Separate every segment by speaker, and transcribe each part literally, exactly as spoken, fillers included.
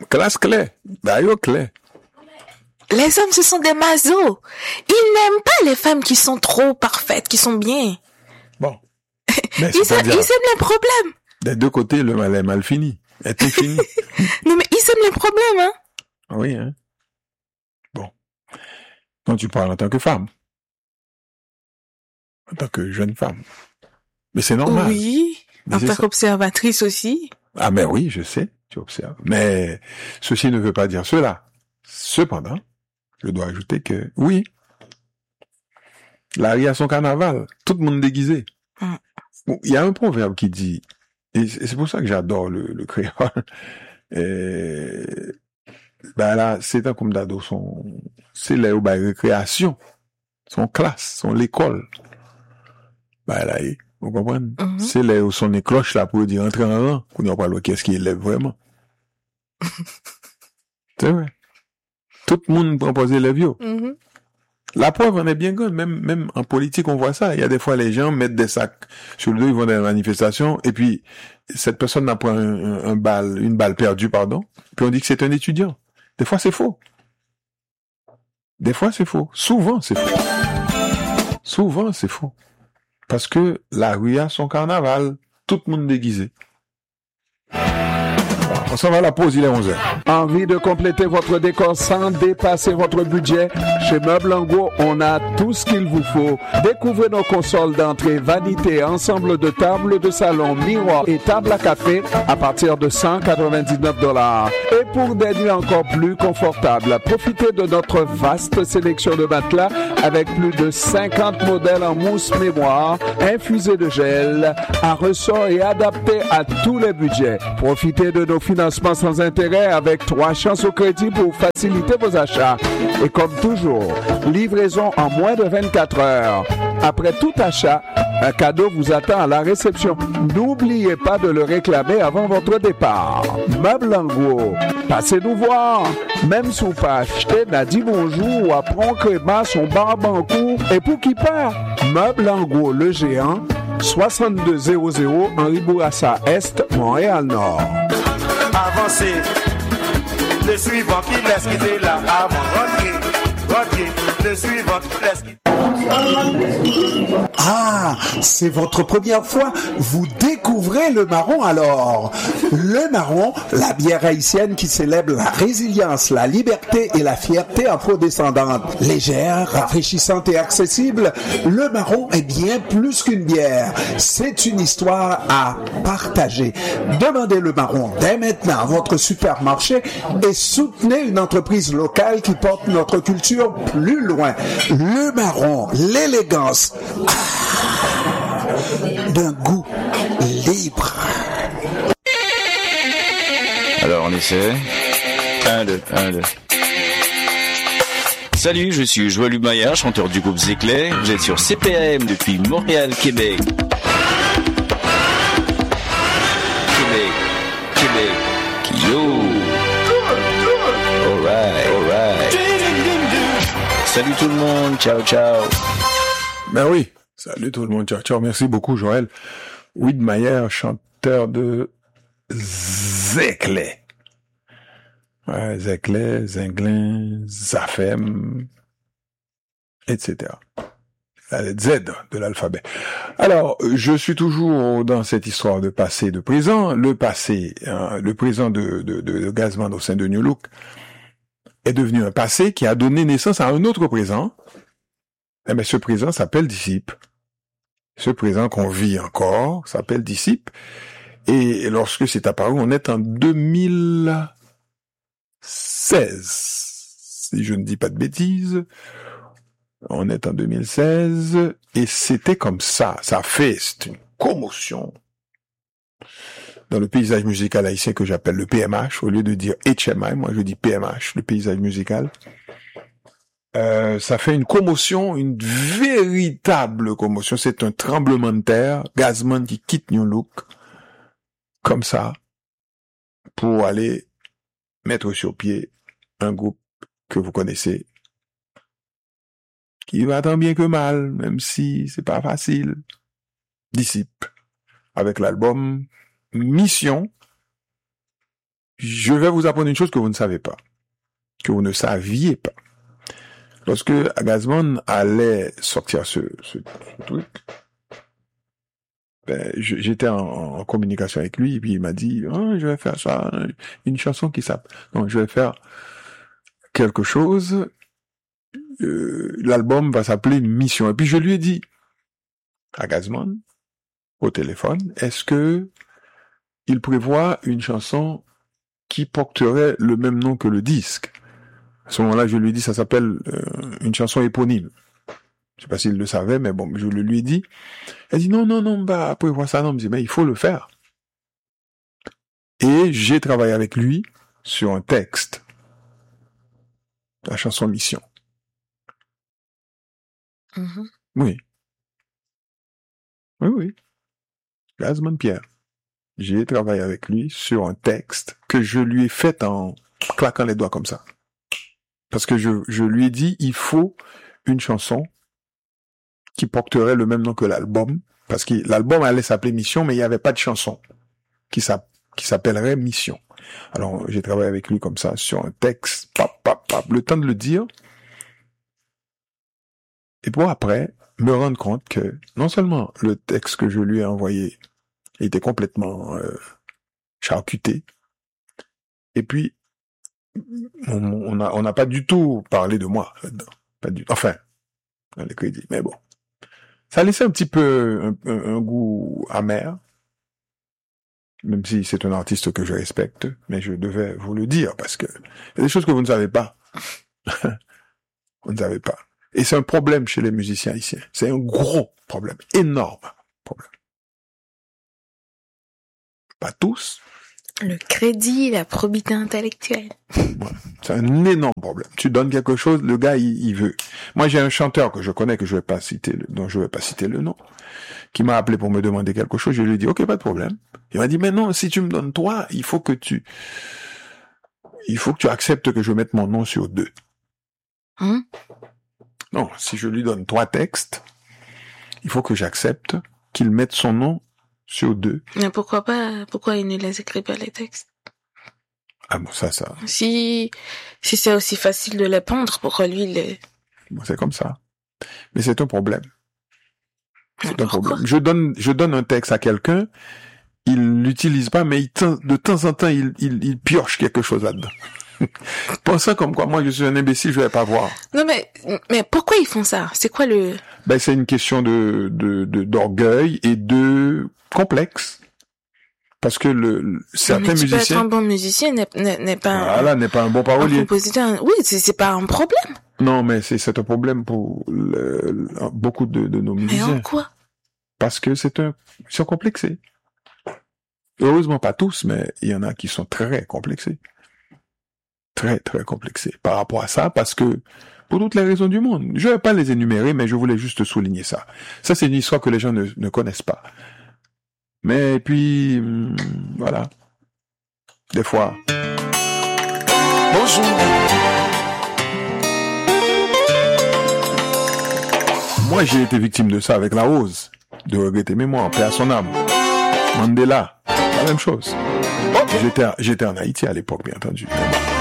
Speaker 1: Classe clé. D'ailleurs, clé.
Speaker 2: Les hommes, ce sont des masos. Ils n'aiment pas les femmes qui sont trop parfaites, qui sont bien.
Speaker 1: Bon. Mais
Speaker 2: ils, a, ils aiment les problèmes.
Speaker 1: Des deux côtés, le mal est mal fini. Était fini.
Speaker 2: Non, mais ils aiment les problèmes, hein.
Speaker 1: Oui, hein. Bon. Quand tu parles en tant que femme. En tant que jeune femme. Mais c'est normal.
Speaker 2: Oui. Mais en tant qu'observatrice aussi.
Speaker 1: Ah, mais oui, je sais. Tu observes. Mais ceci ne veut pas dire cela. Cependant, je dois ajouter que, oui, la rie a son carnaval, tout le monde déguisé. Mm. Bon, il y a un proverbe qui dit, et c'est pour ça que j'adore le, le créole, et, ben là, c'est un comme d'ado, son, c'est là où, ben, récréation, son classe, son l'école. Ben là, vous comprenez? Mm-hmm. C'est là où son écloche là pour dire entrer en rang, qu'on n'a pas le qu'est-ce qui élève vraiment. C'est vrai. Tout le monde proposait les vieux. Mm-hmm. La preuve en est bien grande. Même, même en politique, on voit ça. Il y a des fois, les gens mettent des sacs sur le dos, ils vont dans les manifestations, et puis, cette personne n'a pas un, un, un balle, une balle perdue, pardon, puis on dit que c'est un étudiant. Des fois, c'est faux. Des fois, c'est faux. Souvent, c'est faux. Souvent, c'est faux. Parce que la rue a son carnaval. Tout le monde déguisé. On s'en va à la pause, il est onze heures.
Speaker 3: Envie de compléter votre décor sans dépasser votre budget? Chez Meubles Angot, on a tout ce qu'il vous faut. Découvrez nos consoles d'entrée, vanité, ensemble de tables de salon, miroirs et tables à café à partir de cent quatre-vingt-dix-neuf dollars. Et pour des nuits encore plus confortables, profitez de notre vaste sélection de matelas avec plus de cinquante modèles en mousse mémoire, infusés de gel, à ressort et adaptés à tous les budgets. Profitez de nos financement sans intérêt avec trois chances au crédit pour faciliter vos achats. Et comme toujours, livraison en moins de vingt-quatre heures. Après tout achat, un cadeau vous attend à la réception. N'oubliez pas de le réclamer avant votre départ. Meubles Angot, passez nous voir. Même si vous pas acheté, n'a dit bonjour ou apprend créma son barbancourt. Et pour qui part? Meubles Angot, le géant, soixante-deux zéro zéro Henri Bourassa Est, Montréal-Nord.
Speaker 4: Avancez, le suivant qui laisse quitter là avant, rentrer, rentrer, le suivant qui laisse quitter.
Speaker 5: Ah, c'est votre première fois. Vous découvrez le marron alors. Le marron, la bière haïtienne qui célèbre la résilience, la liberté et la fierté afrodescendante. Légère, rafraîchissante et accessible, le marron est bien plus qu'une bière. C'est une histoire à partager. Demandez le marron dès maintenant à votre supermarché et soutenez une entreprise locale qui porte notre culture plus loin. Le marron, l'élégance ah, d'un goût libre.
Speaker 6: Alors on essaie. Un, deux, un, deux. Salut, je suis Joël Humaillard, chanteur du groupe Zéclé. Vous êtes sur C P A M depuis Montréal, Québec. Québec, Québec, yo. Alright, alright. Salut tout le monde, ciao, ciao.
Speaker 1: Ben oui, salut tout le monde, ciao, ciao. Merci beaucoup, Joël. Widmayer, chanteur de Zéclé. Ouais, Zéclé, Zinglin, Zafem, et cetera. La Z de l'alphabet. Alors, je suis toujours dans cette histoire de passé et de présent. Le passé, hein, le présent de, de, de, de Gazman au sein de New Look est devenu un passé qui a donné naissance à un autre présent. Eh bien, ce présent s'appelle Disciple. Ce présent qu'on vit encore s'appelle Disciple. Et lorsque c'est apparu, on est en deux mille seize. Si je ne dis pas de bêtises. On est en deux mille seize. Et c'était comme ça. Ça fait, c'est une commotion dans le paysage musical haïtien que j'appelle le P M H. Au lieu de dire H M I, moi je dis P M H, le paysage musical. Euh, ça fait une commotion, une véritable commotion. C'est un tremblement de terre. Gazman qui quitte New Look comme ça pour aller mettre sur pied un groupe que vous connaissez qui va tant bien que mal, même si c'est pas facile. Disciple, avec l'album Mission, je vais vous apprendre une chose que vous ne savez pas, que vous ne saviez pas. Lorsque Agazman allait sortir ce, ce, ce truc, ben, je, j'étais en, en communication avec lui, et puis il m'a dit, oh, je vais faire ça, une chanson qui s'appelle, non, je vais faire quelque chose, euh, l'album va s'appeler Mission. Et puis je lui ai dit, Agazman, au téléphone, est-ce que il prévoit une chanson qui porterait le même nom que le disque? À ce moment-là, je lui ai dit, ça s'appelle euh, une chanson éponyme. Je sais pas s'il le savait, mais bon, je le lui ai dit. Elle dit, non, non, non, bah, prévoit ça, non, je dis, mais il faut le faire. Et j'ai travaillé avec lui sur un texte. La chanson Mission.
Speaker 2: Mm-hmm.
Speaker 1: Oui. Oui, oui. Gazman Pierre. J'ai travaillé avec lui sur un texte que je lui ai fait en claquant les doigts comme ça. Parce que je, je lui ai dit, il faut une chanson qui porterait le même nom que l'album. Parce que l'album allait s'appeler Mission, mais il n'y avait pas de chanson qui, s'app- qui s'appellerait Mission. Alors, j'ai travaillé avec lui comme ça sur un texte, pap, pap, pap, le temps de le dire. Et pour après, me rendre compte que non seulement le texte que je lui ai envoyé était complètement euh, charcuté, et puis on on a on n'a pas du tout parlé de moi là-dedans, pas du enfin dans les crédits, mais bon, ça laissait un petit peu un, un, un goût amer, même si c'est un artiste que je respecte, mais je devais vous le dire parce que il y a des choses que vous ne savez pas, vous ne savez pas, et c'est un problème chez les musiciens haïtiens, c'est un gros problème, énorme problème. Pas tous.
Speaker 2: Le crédit, la probité intellectuelle.
Speaker 1: Ouais, c'est un énorme problème. Tu donnes quelque chose, le gars, il, il veut. Moi, j'ai un chanteur que je connais, que je vais pas citer, le, dont je vais pas citer le nom, qui m'a appelé pour me demander quelque chose. Je lui ai dit, ok, pas de problème. Il m'a dit, mais non, si tu me donnes toi, il faut que tu, il faut que tu acceptes que je mette mon nom sur deux.
Speaker 2: Hum?
Speaker 1: Non, si je lui donne trois textes, il faut que j'accepte qu'il mette son nom sur deux.
Speaker 2: Mais pourquoi pas, pourquoi il ne les écrit pas les textes?
Speaker 1: Ah bon, ça, ça.
Speaker 2: Si, si c'est aussi facile de les pondre, pourquoi lui, les...
Speaker 1: Bon, c'est comme ça. Mais c'est un problème.
Speaker 2: Mais
Speaker 1: C'est un
Speaker 2: pourquoi?
Speaker 1: problème. Je donne, je donne un texte à quelqu'un, il l'utilise pas, mais il, de temps en temps, il, il, il pioche quelque chose là-dedans. Pensant comme quoi, moi, je suis un imbécile, je vais pas voir.
Speaker 2: Non, mais, mais pourquoi ils font ça? C'est quoi le...
Speaker 1: Ben, c'est une question de, de, de, d'orgueil et de complexe. Parce que le, le certains
Speaker 2: mais tu
Speaker 1: musiciens.
Speaker 2: peux être un bon musicien, n'est, n'est, n'est pas un,
Speaker 1: voilà, n'est pas un bon
Speaker 2: un
Speaker 1: parolier.
Speaker 2: compositeur. Oui, c'est, c'est pas un problème.
Speaker 1: Non, mais c'est, c'est un problème pour le, le, beaucoup de, de nos
Speaker 2: Mais
Speaker 1: musiciens.
Speaker 2: en quoi?
Speaker 1: Parce que c'est un, ils sont complexés. Heureusement pas tous, mais il y en a qui sont très complexés. Très, très complexés par rapport à ça, parce que, pour toutes les raisons du monde. Je vais pas les énumérer, mais je voulais juste souligner ça. Ça, c'est une histoire que les gens ne, ne connaissent pas. Mais puis, hum, voilà. Des fois.
Speaker 4: Bonjour.
Speaker 1: Moi, j'ai été victime de ça avec La Rose, de Regretter Mémoire, paix à son âme. Mandela, la même chose. J'étais, j'étais en Haïti à l'époque, bien entendu.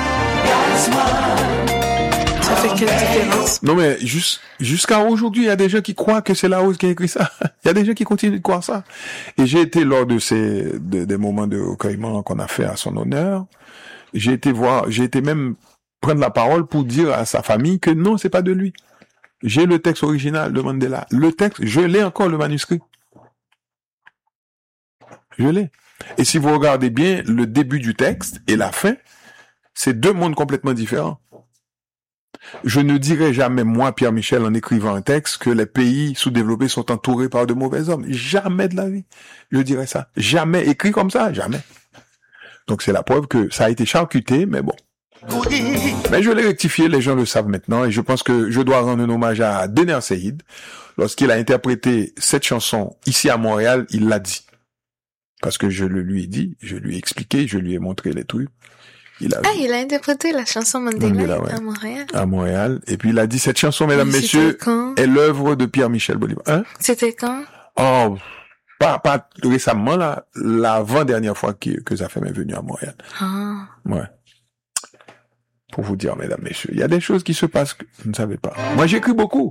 Speaker 2: Ça fait quelle différence?
Speaker 1: Non, mais juste, jusqu'à aujourd'hui, il y a des gens qui croient que c'est La Rose qui a écrit ça. Il y a des gens qui continuent de croire ça. Et j'ai été lors de ces, de, des moments de recueillement qu'on a fait à son honneur. J'ai été voir, j'ai été même prendre la parole pour dire à sa famille que non, c'est pas de lui. J'ai le texte original de Mandela. Le texte, je l'ai encore, le manuscrit. Je l'ai. Et si vous regardez bien le début du texte et la fin, c'est deux mondes complètement différents. Je ne dirais jamais, moi, Pierre Michel, en écrivant un texte, que les pays sous-développés sont entourés par de mauvais hommes. Jamais de la vie. Je dirais ça. Jamais. Écrit comme ça, jamais. Donc c'est la preuve que ça a été charcuté, mais bon. Mais je l'ai rectifié, les gens le savent maintenant, et je pense que je dois rendre un hommage à Dener Seid. Lorsqu'il a interprété cette chanson ici à Montréal, il l'a dit. Parce que je le lui ai dit, je lui ai expliqué, je lui ai montré les trucs. Il a
Speaker 2: Ah, il a interprété la chanson Mandela,
Speaker 1: Mandela, ouais.
Speaker 2: à Montréal.
Speaker 1: À Montréal. Et puis il a dit, cette chanson, mesdames,
Speaker 2: Mais
Speaker 1: messieurs,
Speaker 2: c'était quand?
Speaker 1: est l'œuvre de Pierre-Michel Bolivar. Hein?
Speaker 2: C'était quand?
Speaker 1: Oh, Pas, pas récemment, là, l'avant-dernière fois que, que Zafem est venu à Montréal.
Speaker 2: Ah.
Speaker 1: Ouais. Pour vous dire, mesdames, messieurs, il y a des choses qui se passent que vous ne savez pas. Moi, j'écris beaucoup.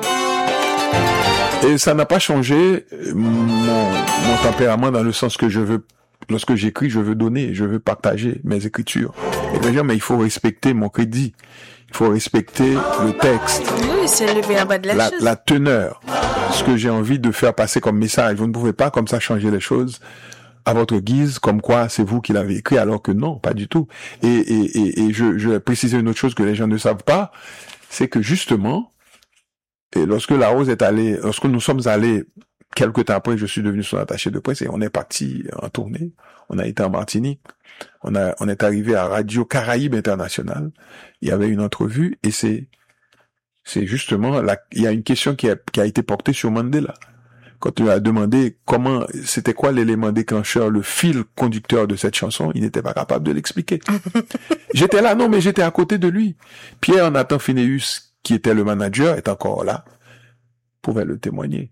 Speaker 1: Et ça n'a pas changé mon, mon tempérament dans le sens que je veux, lorsque j'écris, je veux donner, je veux partager mes écritures. Et bien sûr, mais il faut respecter mon crédit. Il faut respecter le texte.
Speaker 2: Oui, c'est le verbe de la,
Speaker 1: la,
Speaker 2: chose.
Speaker 1: la teneur. Ce que j'ai envie de faire passer comme message. Vous ne pouvez pas comme ça changer les choses à votre guise, comme quoi c'est vous qui l'avez écrit, alors que non, pas du tout. Et, et, et, et je, je vais préciser une autre chose que les gens ne savent pas, c'est que justement, et lorsque la Rose est allée, lorsque nous sommes allés, quelque temps après, je suis devenu son attaché de presse et on est parti en tournée. On a été en Martinique. On a, on est arrivé à Radio Caraïbes International. Il y avait une entrevue et c'est, c'est justement la, il y a une question qui a, qui a été portée sur Mandela. Quand on lui a demandé comment, c'était quoi l'élément déclencheur, le fil conducteur de cette chanson, il n'était pas capable de l'expliquer. J'étais là, non, mais j'étais à côté de lui. Pierre Nathan Phineus, qui était le manager, est encore là, pouvait le témoigner.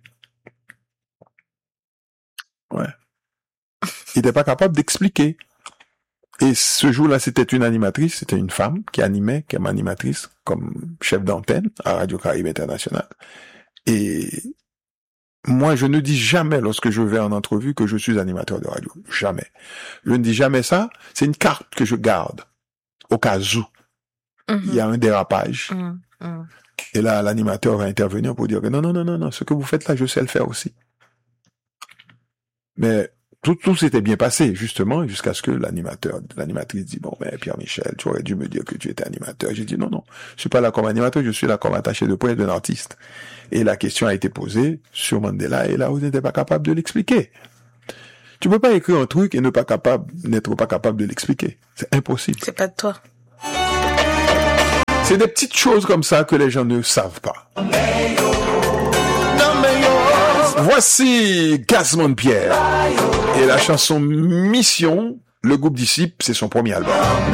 Speaker 1: Ouais. Il n'était pas capable d'expliquer. Et ce jour-là, c'était une animatrice, c'était une femme qui animait, qui est animatrice, comme chef d'antenne à Radio Caraïbes International. Et moi, je ne dis jamais, lorsque je vais en entrevue, que je suis animateur de radio. Jamais. Je ne dis jamais ça. C'est une carte que je garde, au cas où mm-hmm. il y a un dérapage. Mm-hmm. Et là, l'animateur va intervenir pour dire que non, non, non, non, non, ce que vous faites là, je sais le faire aussi. Mais tout, tout s'était bien passé, justement, jusqu'à ce que l'animateur, l'animatrice dit, bon, ben, Pierre-Michel, tu aurais dû me dire que tu étais animateur. J'ai dit, non, non, je suis pas là comme animateur, je suis là comme attaché de presse d'un artiste. Et la question a été posée sur Mandela, et là, vous n'êtes pas capable de l'expliquer. Tu peux pas écrire un truc et ne pas capable, n'être pas capable de l'expliquer. C'est impossible.
Speaker 2: C'est pas de toi.
Speaker 1: C'est des petites choses comme ça que les gens ne savent pas. Voici Gazman Pierre et la chanson Mission. Le groupe Disciple, c'est son premier album.